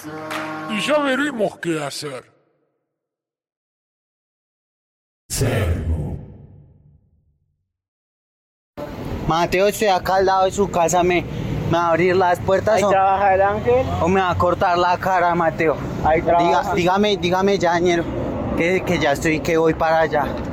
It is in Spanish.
y ya veremos qué hacer. Mateo, estoy acá al lado de su casa, ¿me va a abrir las puertas Ahí trabaja el ángel. o me va a cortar la cara, Mateo? Ahí trabaja. Dígame ya, ñero, que ya estoy, que voy para allá.